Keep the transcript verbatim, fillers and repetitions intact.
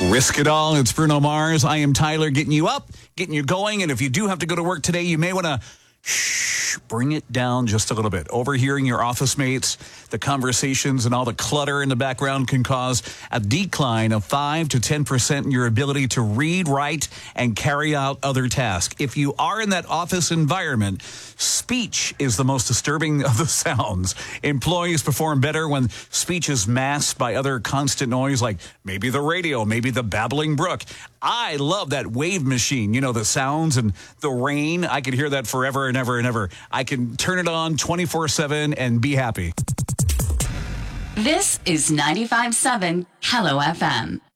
Risk it all. It's Bruno Mars. I am Tyler, getting you up, getting you going. And if you do have to go to work today, you may want to shh, bring it down just a little bit. Overhearing your office mates, the conversations, and all the clutter in the background can cause a decline of five to ten percent in your ability to read, write, and carry out other tasks. If you are in that office environment, speech is the most disturbing of the sounds. Employees perform better when speech is masked by other constant noise, like maybe the radio, maybe the babbling brook. I love that wave machine, you know, the sounds and the rain. I could hear that forever and ever and ever. I can turn it on twenty-four seven and be happy. This is ninety-five point seven Hello F M.